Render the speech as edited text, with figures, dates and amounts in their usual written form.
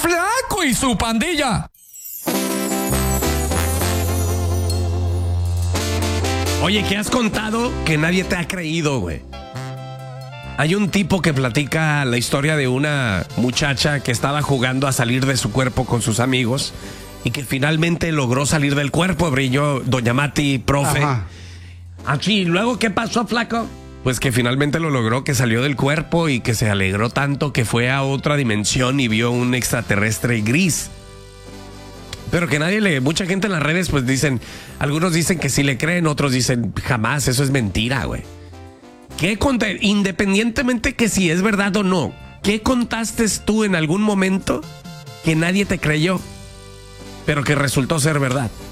Flaco y su pandilla. Oye, ¿qué has contado que nadie te ha creído, güey? Hay un tipo que platica la historia de una muchacha que estaba jugando a salir de su cuerpo con sus amigos y que finalmente logró salir del cuerpo, brilló Doña Mati, profe. Así, ¿luego qué pasó, flaco? Pues que finalmente lo logró, que salió del cuerpo y que se alegró tanto que fue a otra dimensión y vio un extraterrestre gris. Pero que mucha gente en las redes pues dicen, algunos dicen que sí le creen, otros dicen jamás, eso es mentira, güey. Independientemente que si es verdad o no, ¿qué contaste tú en algún momento que nadie te creyó, pero que resultó ser verdad?